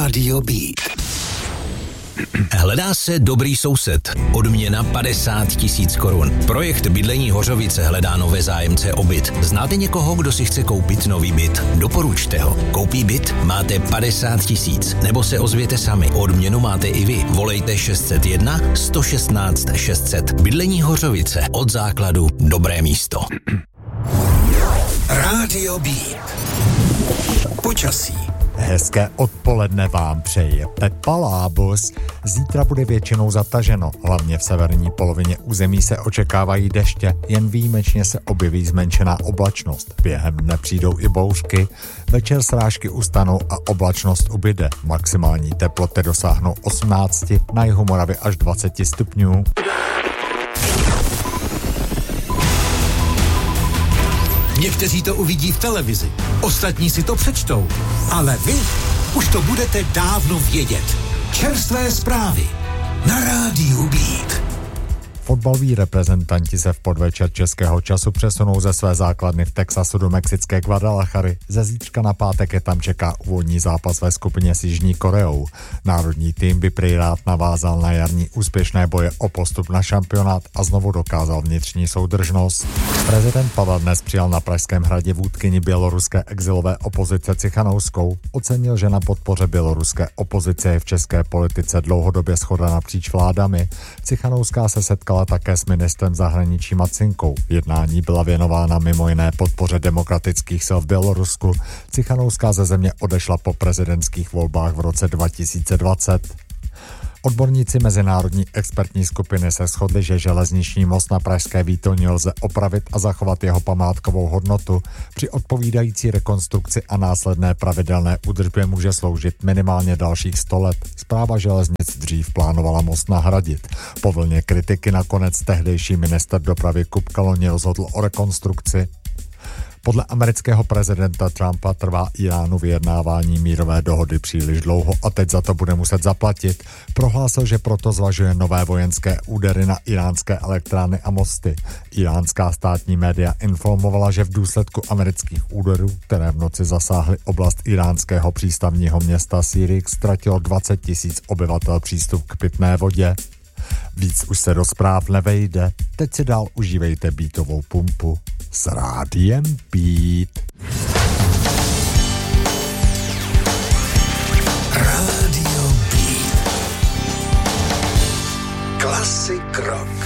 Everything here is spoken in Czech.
Rádio Beat. Hledá se dobrý soused. Odměna 50 000 korun. Projekt Bydlení Hořovice hledá nové zájemce o byt. Znáte někoho, kdo si chce koupit nový byt? Doporučte ho. Koupí byt? Máte 50 000. Nebo se ozvěte sami. Odměnu máte i vy. Volejte 601 116 600. Bydlení Hořovice. Od základu dobré místo. Rádio Beat. Počasí. Hezké odpoledne vám přeje Pepa Lábus. Zítra bude většinou zataženo, hlavně v severní polovině území se očekávají deště, jen výjimečně se objeví zmenšená oblačnost. Během dne přijdou i bouřky, večer srážky ustanou a oblačnost ubyde. Maximální teploty dosáhnou 18, na jihu Moravy až 20 stupňů. Někteří to uvidí v televizi, ostatní si to přečtou, ale vy už to budete dávno vědět. Čerstvé zprávy na Rádiu Beat. Fotbaloví reprezentanti se v podvečer českého času přesunou ze své základny v Texasu do mexické Guadalajary. Ze zítřka na pátek je tam čeká úvodní zápas ve skupině s Jižní Koreou. Národní tým by prý rád navázal na jarní úspěšné boje o postup na šampionát a znovu dokázal vnitřní soudržnost. Prezident Pavel dnes přijal na Pražském hradě vůdkyni běloruské exilové opozice Cichanouskou. Ocenil, že na podpoře běloruské opozice je v české politice dlouhodobě shoda napříč vládami. Cichanouská se setkala také s ministrem zahraničí Macinkou. Jednání byla věnována mimo jiné podpoře demokratických sil v Bělorusku. Cichanouská ze země odešla po prezidentských volbách v roce 2020. Odborníci mezinárodní expertní skupiny se shodli, že železniční most na pražské Výtoni lze opravit a zachovat jeho památkovou hodnotu. Při odpovídající rekonstrukci a následné pravidelné údržbě může sloužit minimálně dalších 100 let. Správa železnic dřív plánovala most nahradit. Po vlně kritiky nakonec tehdejší ministr dopravy Kupka loni rozhodl o rekonstrukci. Podle amerického prezidenta Trumpa trvá Iránu vyjednávání mírové dohody příliš dlouho a teď za to bude muset zaplatit. Prohlásil, že proto zvažuje nové vojenské údery na iránské elektrárny a mosty. Iránská státní média informovala, že v důsledku amerických úderů, které v noci zasáhly oblast iránského přístavního města Sýrik, ztratilo 20 000 obyvatel přístup k pitné vodě. Víc už se do zpráv nevejde. Teď si dál užívejte beatovou pumpu s Rádiem Beat. Rádio Beat. Classic rock.